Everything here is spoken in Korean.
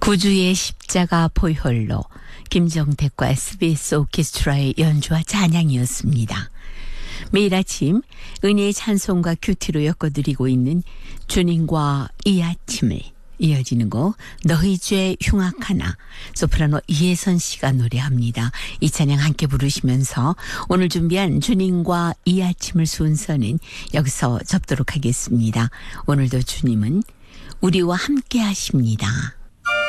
구주의 십자가 보혈로 김정택과 SBS 오케스트라의 연주와 찬양이었습니다. 매일 아침 은혜의 찬송과 큐티로 엮어드리고 있는 주님과 이 아침을 이어지는 곡 너희 죄 흉악하나 소프라노 이혜선 씨가 노래합니다. 이 찬양 함께 부르시면서 오늘 준비한 주님과 이 아침을 순서는 여기서 접도록 하겠습니다. 오늘도 주님은 우리와 함께 하십니다.